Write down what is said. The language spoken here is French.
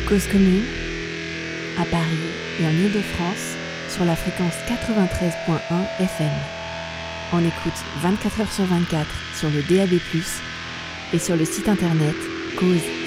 Cause commune, à Paris et en Île-de-France, sur la fréquence 93.1 FM. On écoute 24 heures sur 24 sur le DAB+, et sur le site internet cause